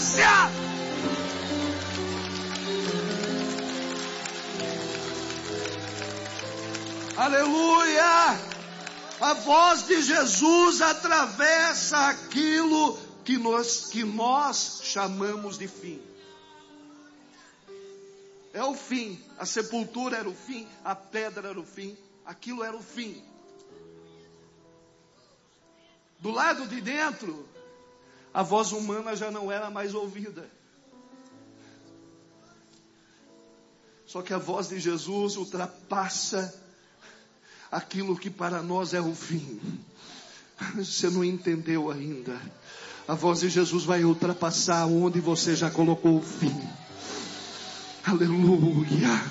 distância. Aleluia! A voz de Jesus atravessa aquilo que nós chamamos de fim. É o fim. A sepultura era o fim, a pedra era o fim, aquilo era o fim. Do lado de dentro, a voz humana já não era mais ouvida. Só que a voz de Jesus ultrapassa aquilo que para nós é o fim. Você não entendeu ainda. A voz de Jesus vai ultrapassar onde você já colocou o fim. Aleluia.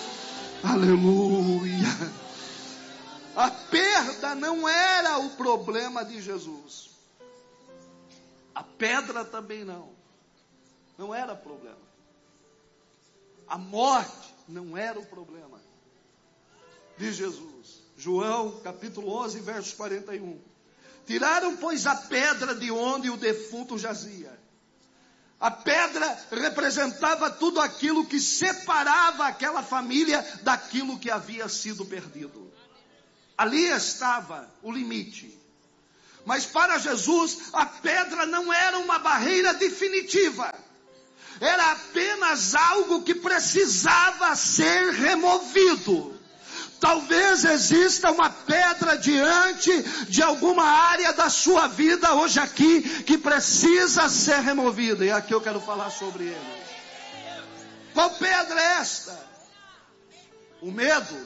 Aleluia. A perda não era o problema de Jesus. A pedra também não. Não era problema. A morte não era o problema de Jesus. João capítulo 11, verso 41. Tiraram, pois, a pedra de onde o defunto jazia. A pedra representava tudo aquilo que separava aquela família daquilo que havia sido perdido. Ali estava o limite. Mas para Jesus, a pedra não era uma barreira definitiva. Era apenas algo que precisava ser removido. Talvez exista uma pedra diante de alguma área da sua vida hoje aqui que precisa ser removida. E aqui eu quero falar sobre ele. Qual pedra é esta? O medo.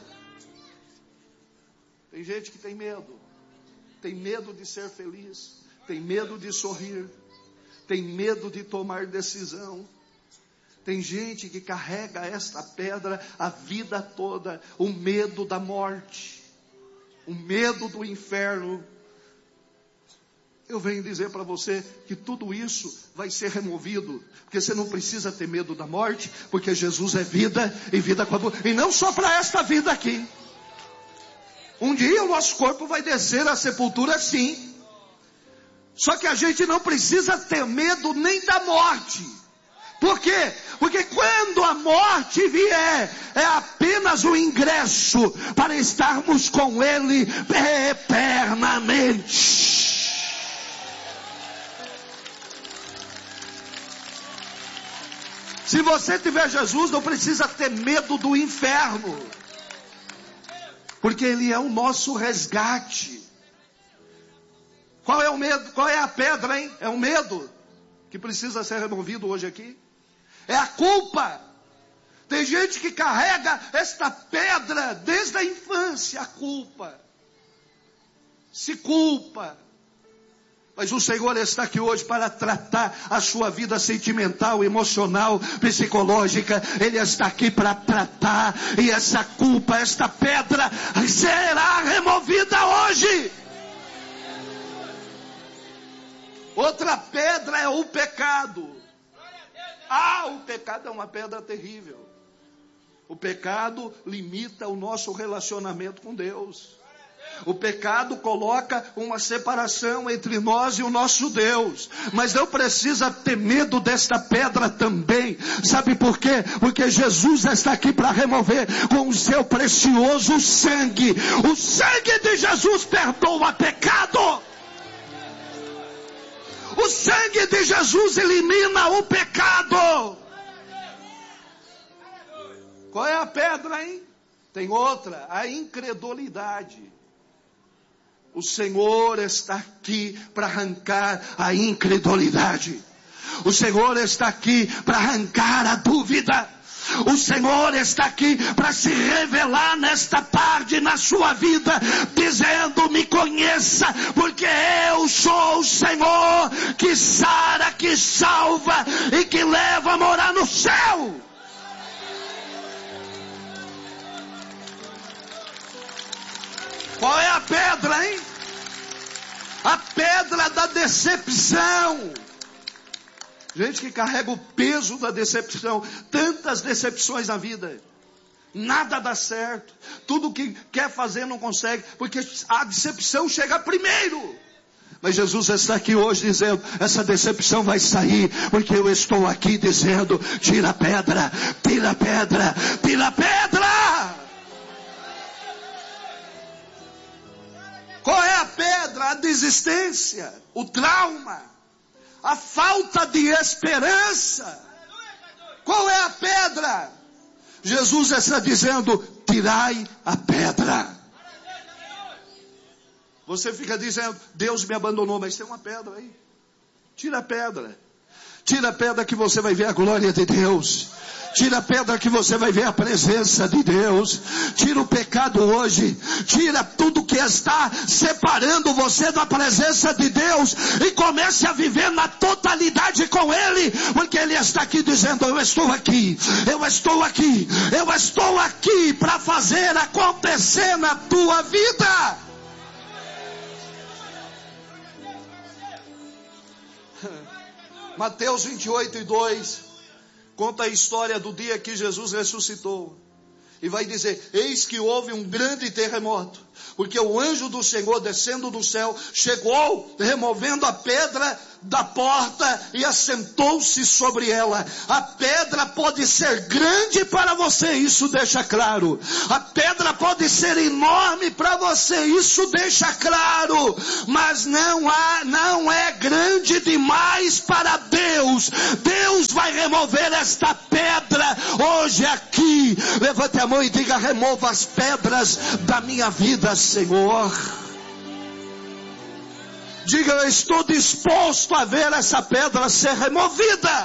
Tem gente que tem medo. Tem medo de ser feliz. Tem medo de sorrir. Tem medo de tomar decisão. Tem gente que carrega esta pedra a vida toda. O medo da morte. O medo do inferno. Eu venho dizer para você que tudo isso vai ser removido. Porque você não precisa ter medo da morte. Porque Jesus é vida e vida com a... E não só para esta vida aqui. Um dia o nosso corpo vai descer à sepultura, sim. Só que a gente não precisa ter medo nem da morte. Por quê? Porque quando a morte vier, é apenas o ingresso para estarmos com Ele eternamente. Se você tiver Jesus, não precisa ter medo do inferno. Porque Ele é o nosso resgate. Qual é o medo? Qual é a pedra, hein? É o medo que precisa ser removido hoje aqui. É a culpa. Tem gente que carrega esta pedra desde a infância, a culpa. Se culpa. Mas o Senhor está aqui hoje para tratar a sua vida sentimental, emocional, psicológica. Ele está aqui para tratar. E essa culpa, esta pedra será removida hoje. Outra pedra é o pecado. O pecado é uma pedra terrível. O pecado limita o nosso relacionamento com Deus. O pecado coloca uma separação entre nós e o nosso Deus. Mas não precisa ter medo desta pedra também. Sabe por quê? Porque Jesus está aqui para remover com o seu precioso sangue. O sangue de Jesus perdoa pecado. O sangue de Jesus elimina o pecado. Qual é a pedra, hein? Tem outra, a incredulidade. O Senhor está aqui para arrancar a incredulidade. O Senhor está aqui para arrancar a dúvida. O Senhor está aqui para se revelar nesta tarde na sua vida, dizendo: me conheça, porque eu sou o Senhor que sara, que salva e que leva a morar no céu. Qual é a pedra, hein? A pedra da decepção. Gente que carrega o peso da decepção. Tantas decepções na vida. Nada dá certo. Tudo que quer fazer não consegue. Porque a decepção chega primeiro. Mas Jesus está aqui hoje dizendo, essa decepção vai sair, porque eu estou aqui dizendo, tira a pedra, tira a pedra, tira a pedra. Qual é a pedra? A desistência, o trauma, a falta de esperança. Qual é a pedra? Jesus está dizendo, tirai a pedra. Você fica dizendo, Deus me abandonou, mas tem uma pedra aí. Tira a pedra. Tira a pedra que você vai ver a glória de Deus. Tira a pedra que você vai ver a presença de Deus. Tira o pecado hoje. Tira tudo que está separando você da presença de Deus. E comece a viver na totalidade com Ele. Porque Ele está aqui dizendo, eu estou aqui. Eu estou aqui. Eu estou aqui para fazer acontecer na tua vida. Mateus 28:2 conta a história do dia que Jesus ressuscitou. E vai dizer, eis que houve um grande terremoto, porque o anjo do Senhor descendo do céu, chegou removendo a pedra da porta e assentou-se sobre ela. A pedra pode ser grande para você, isso deixa claro. A pedra pode ser enorme para você, isso deixa claro. Mas não é grande demais para Deus. Deus vai remover esta pedra hoje aqui. Levante a mão e diga, remova as pedras da minha vida, Senhor. Diga, eu estou disposto a ver essa pedra ser removida.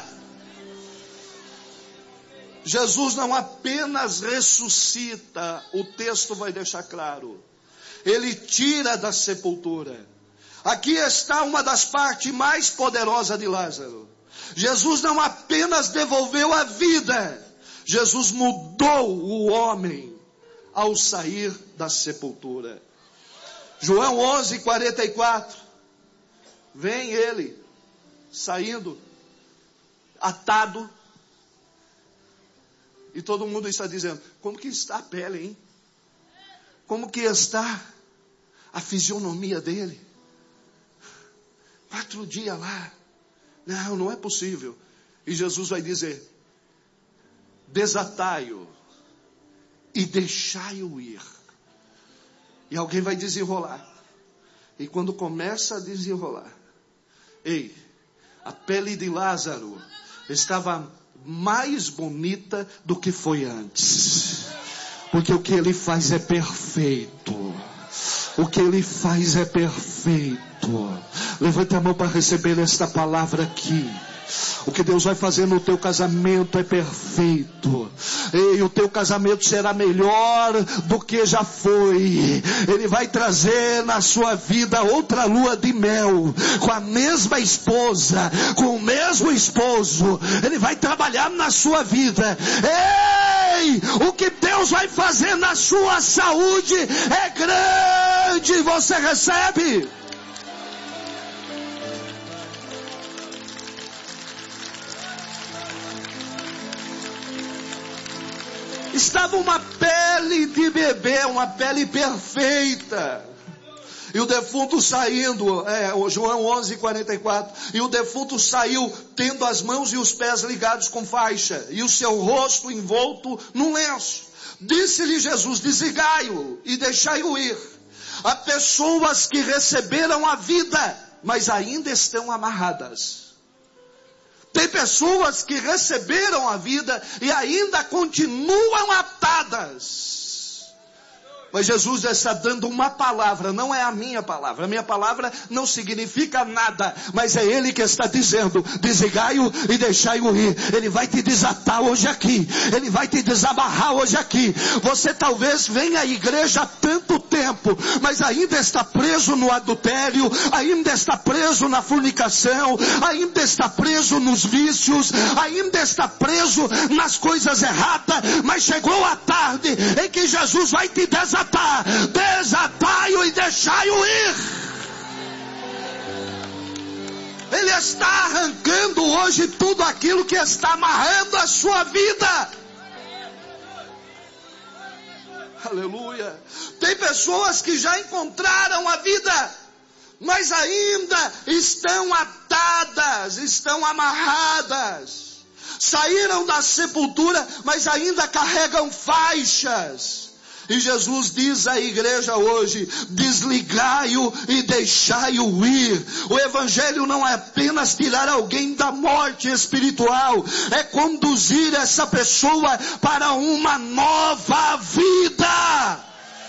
Jesus não apenas ressuscita, o texto vai deixar claro. Ele tira da sepultura. Aqui está uma das partes mais poderosas de Lázaro. Jesus não apenas devolveu a vida, Jesus mudou o homem ao sair da sepultura. João 11:44. Vem ele, saindo, atado. E todo mundo está dizendo, como que está a pele, hein? Como que está a fisionomia dele? 4 dias lá. Não é possível. E Jesus vai dizer, desatai-o e deixai-o ir. E alguém vai desenrolar. E quando começa a desenrolar, ei, a pele de Lázaro estava mais bonita do que foi antes. Porque o que ele faz é perfeito. O que ele faz é perfeito. Levante a mão para receber esta palavra aqui. O que Deus vai fazer no teu casamento é perfeito. E o teu casamento será melhor do que já foi. Ele vai trazer na sua vida outra lua de mel, com a mesma esposa, com o mesmo esposo. Ele vai trabalhar na sua vida. Ei, o que Deus vai fazer na sua saúde é grande. Você recebe? Estava uma pele de bebê, uma pele perfeita. E o defunto saindo, João 11:44. E o defunto saiu tendo as mãos e os pés ligados com faixa, e o seu rosto envolto num lenço. Disse-lhe Jesus, desligai-o e deixai-o ir. Há pessoas que receberam a vida, mas ainda estão amarradas. Tem pessoas que receberam a vida e ainda continuam atadas. Mas Jesus está dando uma palavra, não é a minha palavra. A minha palavra não significa nada, mas é Ele que está dizendo, desligai-o e deixai-o ir. Ele vai te desatar hoje aqui. Ele vai te desamarrar hoje aqui. Você talvez venha à igreja há tanto tempo, mas ainda está preso no adultério, ainda está preso na fornicação, ainda está preso nos vícios, ainda está preso nas coisas erradas. Mas chegou a tarde em que Jesus vai te desatar. Desatai-o e deixai-o ir. Ele está arrancando hoje tudo aquilo que está amarrando a sua vida. Aleluia. Tem pessoas que já encontraram a vida, mas ainda estão atadas, estão amarradas. Saíram da sepultura, mas ainda carregam faixas. E Jesus diz à igreja hoje: desligai-o e deixai-o ir. O evangelho não é apenas tirar alguém da morte espiritual, é conduzir essa pessoa para uma nova vida.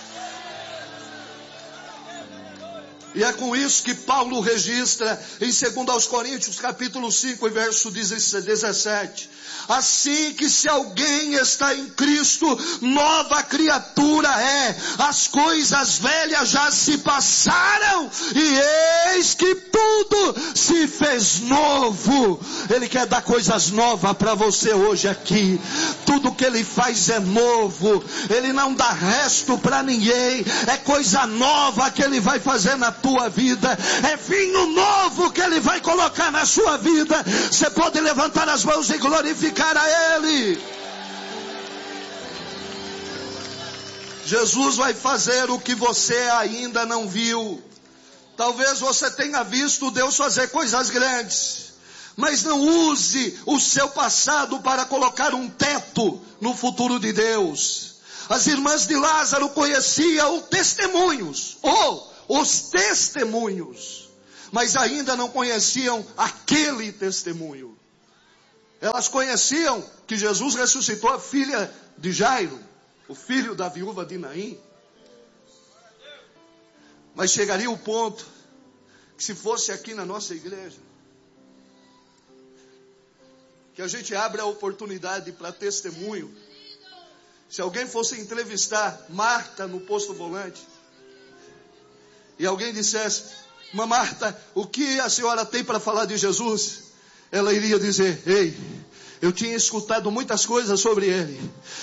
E é com isso que Paulo registra em 2 Coríntios capítulo 5 e verso 17. Assim que se alguém está em Cristo, nova criatura é. As coisas velhas já se passaram e eis que tudo se fez novo. Ele quer dar coisas novas para você hoje aqui. Tudo que ele faz é novo. Ele não dá resto para ninguém. É coisa nova que ele vai fazer na tua vida. É vinho novo que ele vai colocar na sua vida. Você pode levantar as mãos e glorificar a Ele. Jesus vai fazer o que você ainda não viu. Talvez você tenha visto Deus fazer coisas grandes, mas não use o seu passado para colocar um teto no futuro de Deus. As irmãs de Lázaro conheciam os testemunhos, mas ainda não conheciam aquele testemunho. Elas conheciam que Jesus ressuscitou a filha de Jairo, o filho da viúva de Naim. Mas chegaria o ponto que, se fosse aqui na nossa igreja, que a gente abre a oportunidade para testemunho. Se alguém fosse entrevistar Marta no posto volante, e alguém dissesse: Irmã Marta, o que a senhora tem para falar de Jesus? Ela iria dizer: ei, eu tinha escutado muitas coisas sobre ele.